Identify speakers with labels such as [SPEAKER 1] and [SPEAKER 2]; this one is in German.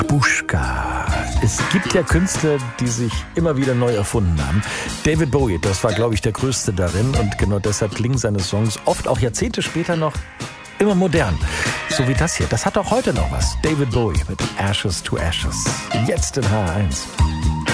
[SPEAKER 1] Babuschka. Es gibt ja Künstler, die sich immer wieder neu erfunden haben. David Bowie, das war, glaube ich, der Größte darin. Und genau deshalb klingen seine Songs oft auch Jahrzehnte später noch immer modern. So wie das hier. Das hat auch heute noch was. David Bowie mit Ashes to Ashes. Jetzt in H1.